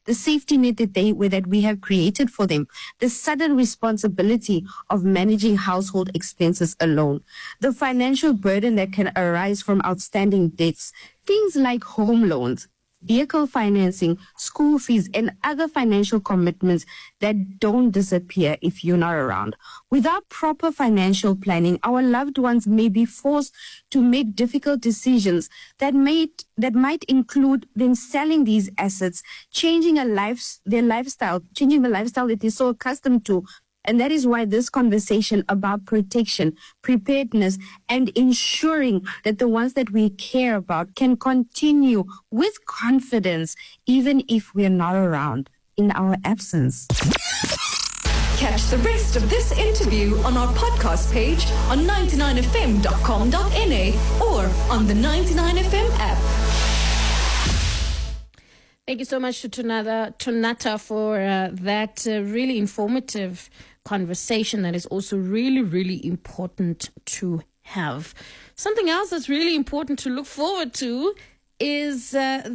the safety net that we have created for them, the sudden responsibility of managing household expenses alone, the financial burden that can arise from outstanding debts, things like home loans, vehicle financing, school fees, and other financial commitments that don't disappear if you're not around. Without proper financial planning, our loved ones may be forced to make difficult decisions that might include them selling these assets, changing the lifestyle that they're so accustomed to. And that is why this conversation about protection, preparedness, and ensuring that the ones that we care about can continue with confidence, even if we're not around in our absence. Catch the rest of this interview on our podcast page on 99fm.com.na or on the 99FM app. Thank you so much to Tonata for that really informative conversation that is also really, really important to have. Something else that's really important to look forward to is that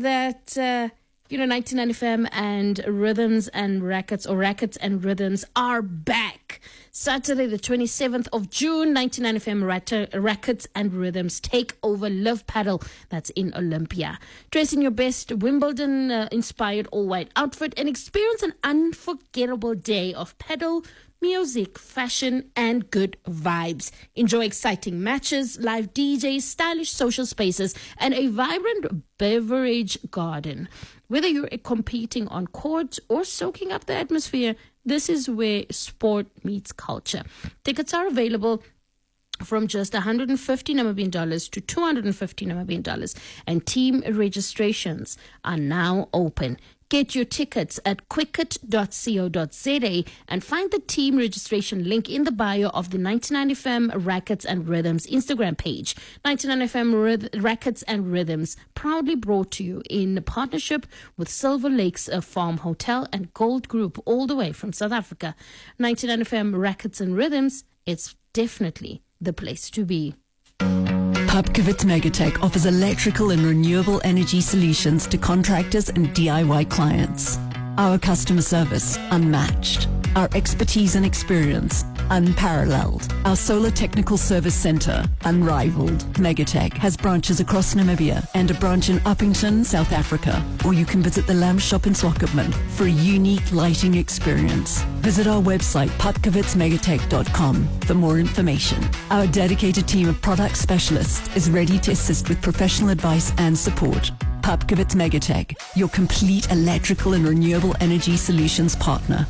99FM and Rhythms and Rackets, or Rackets and Rhythms, are back. Saturday, the 27th of June, 99FM Rackets and Rhythms take over Live Paddle. That's in Olympia. Dress in your best Wimbledon-inspired all-white outfit and experience an unforgettable day of paddle, music, fashion, and good vibes. Enjoy exciting matches, live DJs, stylish social spaces, and a vibrant beverage garden. Whether you're competing on court or soaking up the atmosphere, this is where sport meets culture. Tickets are available from just 150 Namibian dollars to 250 Namibian dollars, and team registrations are now open. Get your tickets at quicket.co.za and find the team registration link in the bio of the 99FM Rackets and Rhythms Instagram page. 99FM Rackets and Rhythms, proudly brought to you in partnership with Silver Lakes Farm Hotel and Gold Group, all the way from South Africa. 99FM Rackets and Rhythms, it's definitely the place to be. Pupkewitz Megatech offers electrical and renewable energy solutions to contractors and DIY clients. Our customer service, unmatched. Our expertise and experience, unparalleled. Our solar technical service center, unrivaled. Megatech has branches across Namibia and a branch in Uppington, South Africa. Or you can visit the Lamb Shop in Swakopmund for a unique lighting experience. Visit our website, pupkewitzmegatech.com, for more information. Our dedicated team of product specialists is ready to assist with professional advice and support. Pupkewitz Megatech, your complete electrical and renewable energy solutions partner.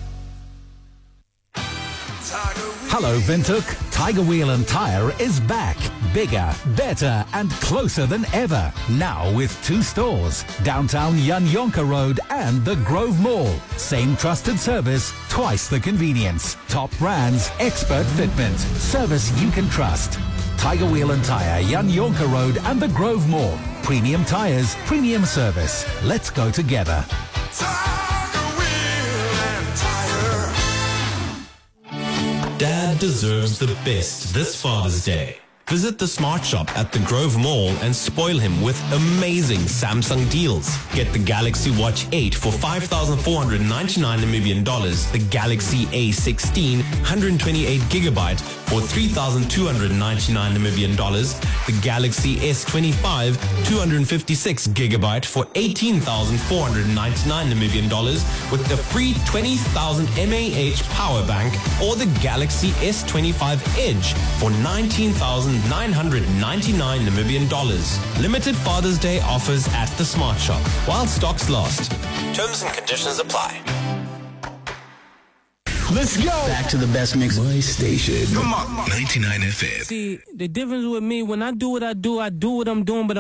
Hello, Windhoek. Tiger Wheel and Tire is back. Bigger, better, and closer than ever. Now with 2 stores. Downtown Jan Jonker Road and the Grove Mall. Same trusted service, twice the convenience. Top brands, expert fitment. Service you can trust. Tiger Wheel and Tire, Jan Jonker Road and the Grove Mall. Premium tires, premium service. Let's go together. Dad deserves the best this Father's Day. Visit the Smart Shop at the Grove Mall and spoil him with amazing Samsung deals. Get the Galaxy Watch 8 for 5,499 Namibian dollars, the Galaxy A16 128 gigabyte for 3,299 Namibian dollars, the Galaxy S25 256 gigabyte for 18,499 Namibian dollars with the free 20,000 mAh power bank, or the Galaxy S25 Edge for 19,999 Namibian dollars. Limited Father's Day offers at the Smart Shop while stocks last. Terms and conditions apply. Let's go. Back to the best mix. My station. Come on. 99 FM. See, the difference with me, when I do what I'm doing, but